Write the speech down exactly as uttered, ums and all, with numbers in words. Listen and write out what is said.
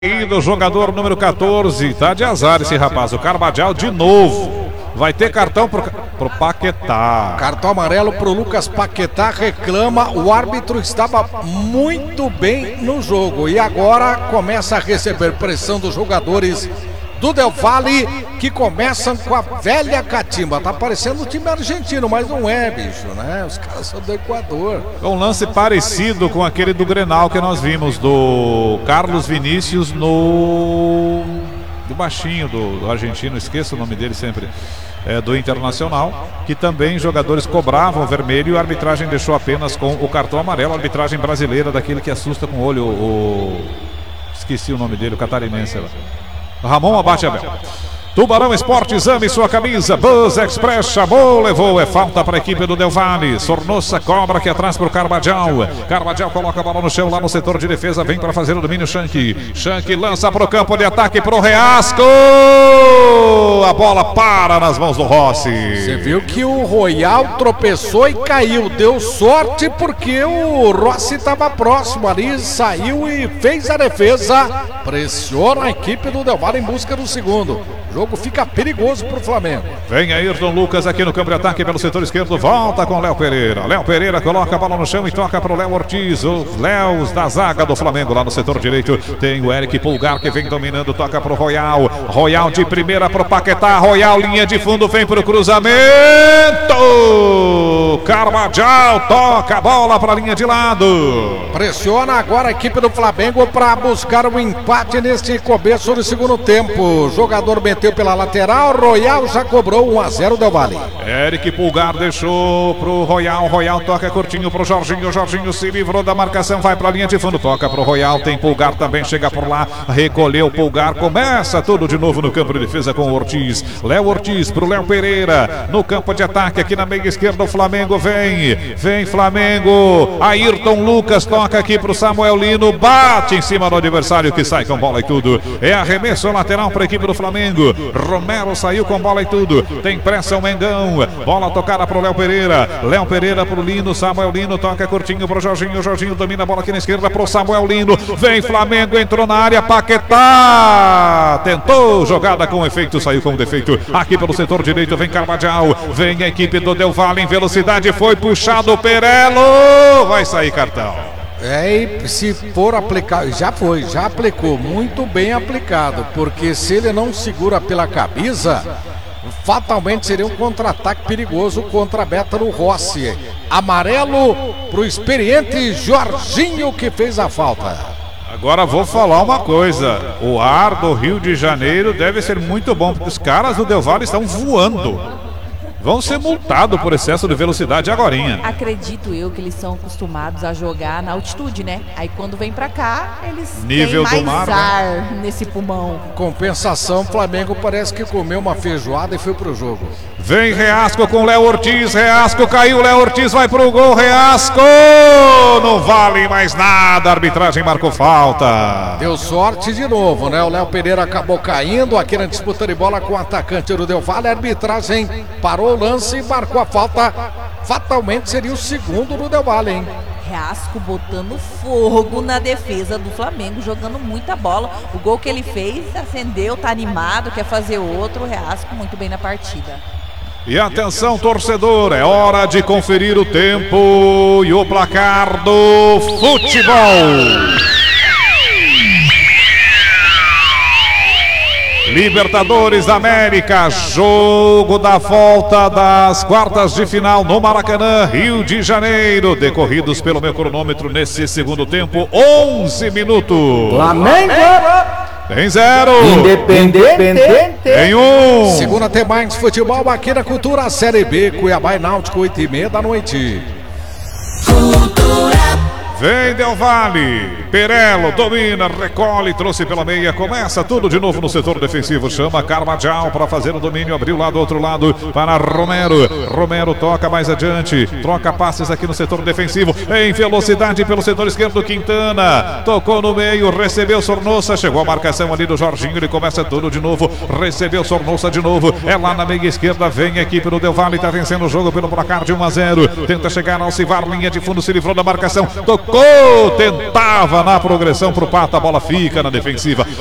E do jogador número quatorze, tá de azar esse rapaz, o Carvajal de novo. Vai ter cartão pro, pro Paquetá. Cartão amarelo pro Lucas Paquetá, reclama. O árbitro estava muito bem no jogo e agora começa a receber pressão dos jogadores do Del Valle, que começam com a velha catimba. Tá parecendo um time argentino, mas não é, bicho, né? Os caras são do Equador. É um lance parecido com aquele do Grenal que nós vimos, do Carlos Vinícius no... do baixinho, do, do argentino, esqueço o nome dele sempre, é, do Internacional, que também jogadores cobravam vermelho e a arbitragem deixou apenas com o cartão amarelo. A arbitragem brasileira, daquele que assusta com o olho, o... esqueci o nome dele, o catarinense lá. Ramon abate a Bel. Tubarão Esporte, exame sua camisa. Buzz Express chamou, levou. É falta para a equipe do Del Valle. Sornosa cobra aqui atrás para o Carvajal. Carvajal coloca a bola no chão lá no setor de defesa. Vem para fazer o domínio. Shank. Shank lança para o campo de ataque para o Reasco. A bola para nas mãos do Rossi. Você viu que o Royal tropeçou e caiu. Deu sorte porque o Rossi estava próximo ali. Saiu e fez a defesa. Pressiona a equipe do Del Valle em busca do segundo. O jogo fica perigoso pro Flamengo. Vem Ayrton Lucas aqui no campo de ataque pelo setor esquerdo. Volta com Léo Pereira. Léo Pereira coloca a bola no chão e toca para o Léo Ortiz. Os Léos da zaga do Flamengo lá no setor direito. Tem o Eric Pulgar que vem dominando. Toca para o Royal. Royal de primeira para o Paquetá. Royal, linha de fundo, vem para o cruzamento. Carvajal toca a bola para a linha de lado. Pressiona agora a equipe do Flamengo para buscar um empate neste começo do segundo tempo. O jogador meteu pela lateral, Royal já cobrou um a zero Del Valle. Eric Pulgar deixou pro Royal, Royal toca curtinho pro Jorginho, Jorginho se livrou da marcação, vai pra linha de fundo, toca pro Royal, tem Pulgar também, chega por lá, recolheu Pulgar, começa tudo de novo no campo de defesa com o Ortiz. Léo Ortiz pro Léo Pereira, no campo de ataque aqui na meia esquerda, o Flamengo vem, vem Flamengo, Ayrton Lucas toca aqui pro Samuel Lino, bate em cima do adversário que sai com bola e tudo, é arremesso lateral para a equipe do Flamengo. Romero saiu com bola e tudo. Tem pressa o Mengão. Bola tocada pro Léo Pereira. Léo Pereira pro Lino. Samuel Lino toca curtinho pro Jorginho. Jorginho domina a bola aqui na esquerda pro Samuel Lino. Vem Flamengo, entrou na área. Paquetá tentou jogada com efeito, saiu com defeito. Aqui pelo setor direito vem Carvajal. Vem a equipe do Del Valle em velocidade. Foi puxado o Perello. Vai sair cartão. É, e se for aplicar, já foi, já aplicou, muito bem aplicado, porque se ele não segura pela camisa, fatalmente seria um contra-ataque perigoso contra a Beta do Rossi. Amarelo pro experiente Jorginho que fez a falta. Agora vou falar uma coisa, o ar do Rio de Janeiro deve ser muito bom, porque os caras do Del Valle estão voando. Vão ser multados por excesso de velocidade agorinha. Acredito eu que eles são acostumados a jogar na altitude, né? Aí quando vem pra cá, eles nível têm do mais mar, ar né? Nesse pulmão. Compensação, Flamengo parece que comeu uma feijoada e foi pro jogo. Vem Reasco com Léo Ortiz, Reasco caiu, Léo Ortiz vai pro gol, Reasco! Não vale mais nada, a arbitragem marcou falta. Deu sorte de novo, né? O Léo Pereira acabou caindo aqui na disputa de bola com o atacante do Del Valle. A arbitragem parou o lance e marcou a falta. Fatalmente seria o segundo do Del Valle, hein? Reasco botando fogo na defesa do Flamengo, jogando muita bola. O gol que ele fez, acendeu, tá animado, quer fazer outro. O Reasco muito bem na partida. E atenção, torcedor, é hora de conferir o tempo e o placar do futebol. Libertadores da América, jogo da volta das quartas de final no Maracanã, Rio de Janeiro, decorridos pelo meu cronômetro nesse segundo tempo, onze minutos. Flamengo tem zero. Independente tem um. Segunda tem mais futebol aqui na Cultura Série B, Cuiabá e Náutico, oito e meia da noite. Vem Del Valle, Perello domina, recolhe, trouxe pela meia, começa tudo de novo no setor defensivo, chama Carvajal para fazer o domínio, abriu lá do outro lado para Romero, Romero toca mais adiante, troca passes aqui no setor defensivo, em velocidade pelo setor esquerdo, Quintana, tocou no meio, recebeu Sornosa, chegou a marcação ali do Jorginho, ele começa tudo de novo, recebeu Sornosa de novo, é lá na meia esquerda, vem a equipe do Del Valle, está vencendo o jogo pelo placar de um a zero, tenta chegar ao Civar, linha de fundo, se livrou da marcação, tocou tocou, tentava na progressão pro Pato, a bola fica na defensiva.